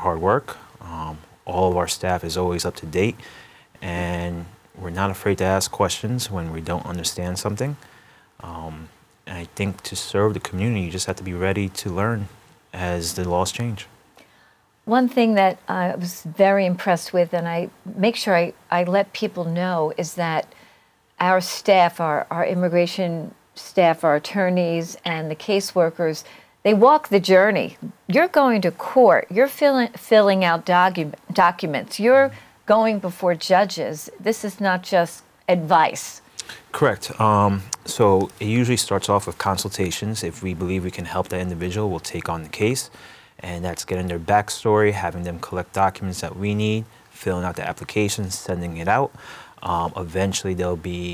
hard work. All of our staff is always up to date, and we're not afraid to ask questions when we don't understand something. And I think to serve the community, you just have to be ready to learn as the laws change. One thing that I was very impressed with, and I make sure I let people know, is that our staff, our immigration staff, our attorneys, and the caseworkers, they walk the journey. You're going to court. You're filling out documents. You're going before judges. This is not just advice. Correct. So it usually starts off with consultations. If we believe we can help that individual, we'll take on the case. And that's getting their backstory, having them collect documents that we need, filling out the application, sending it out. Eventually, they'll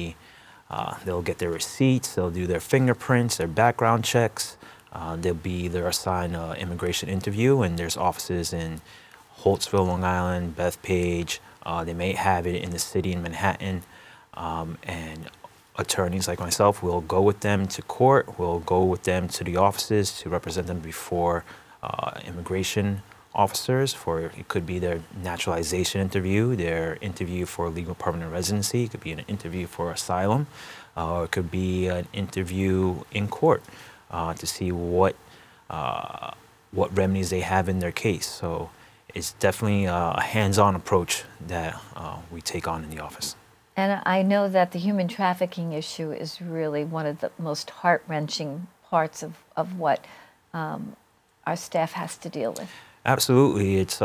get their receipts, they'll do their fingerprints, their background checks. They're assigned an immigration interview, and there's offices in Holtzville, Long Island, Bethpage. They may have it in the city in Manhattan. And attorneys like myself will go with them to court. We'll go with them to the offices to represent them before immigration officers. It could be their naturalization interview, their interview for legal permanent residency. It could be an interview for asylum, or it could be an interview in court to see what remedies they have in their case. So it's definitely a hands-on approach that we take on in the office. And I know that the human trafficking issue is really one of the most heart-wrenching parts of what our staff has to deal with. Absolutely. It's,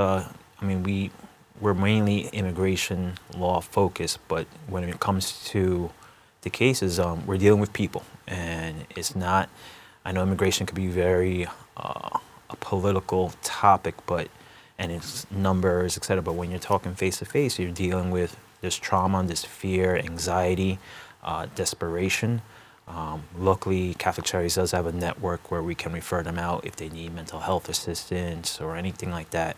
we're mainly immigration law focused, but when it comes to the cases, we're dealing with people. And it's not, I know immigration could be very a political topic, and it's numbers, et cetera, but when you're talking face to face, you're dealing with this trauma, this fear, anxiety, desperation. Luckily, Catholic Charities does have a network where we can refer them out if they need mental health assistance or anything like that.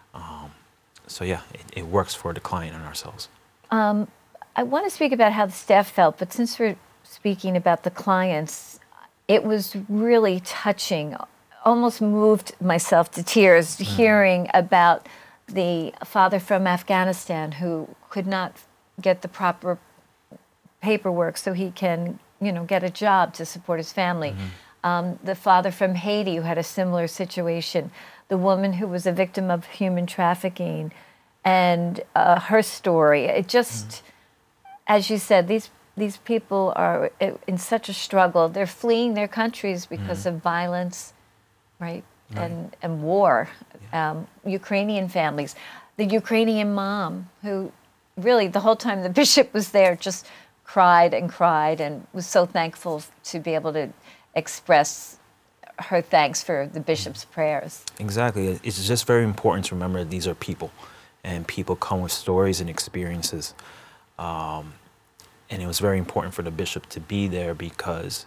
So yeah, it works for the client and ourselves. I want to speak about how the staff felt, but since we're speaking about the clients, it was really touching, almost moved myself to tears hearing about the father from Afghanistan who could not get the proper paperwork so he can, get a job to support his family. The father from Haiti who had a similar situation. The woman who was a victim of human trafficking and her story. It just, as you said, these people are in such a struggle. They're fleeing their countries because of violence, right? And war. Ukrainian families. The Ukrainian mom who really the whole time the bishop was there just cried and was so thankful to be able to express her thanks for the bishop's prayers. Exactly. It's just very important to remember these are people, and people come with stories and experiences. And it was very important for the bishop to be there because,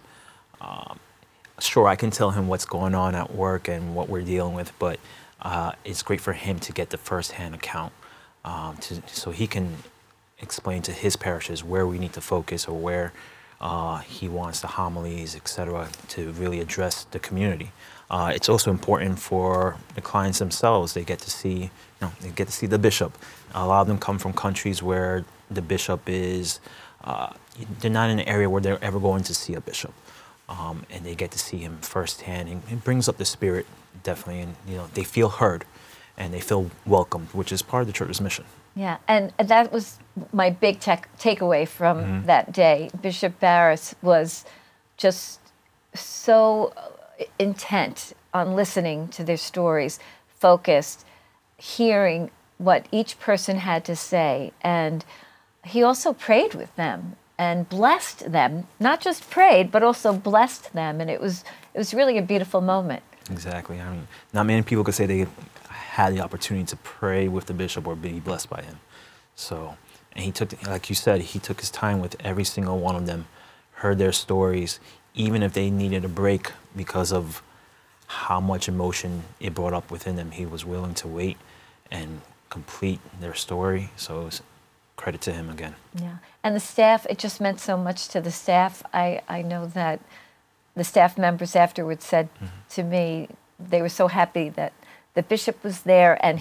sure, I can tell him what's going on at work and what we're dealing with, but it's great for him to get the first-hand account so he can explain to his parishes where we need to focus or where he wants the homilies, etc., to really address the community. It's also important for the clients themselves. They get to see, the bishop. A lot of them come from countries where the bishop is, they're not in an area where they're ever going to see a bishop. And they get to see him firsthand, and it brings up the spirit, definitely, and they feel heard and they feel welcomed, which is part of the church's mission. Yeah, and that was my big takeaway from that day. Bishop Barris was just so intent on listening to their stories, focused, hearing what each person had to say, and he also prayed with them and blessed them. Not just prayed, but also blessed them, and it was really a beautiful moment. Exactly. I mean, not many people could say they had the opportunity to pray with the bishop or be blessed by him. So, and he took, like you said, he took his time with every single one of them, heard their stories, even if they needed a break because of how much emotion it brought up within them. He was willing to wait and complete their story. So it was credit to him again. Yeah, and the staff, it just meant so much to the staff. I know that the staff members afterwards said to me they were so happy that the bishop was there and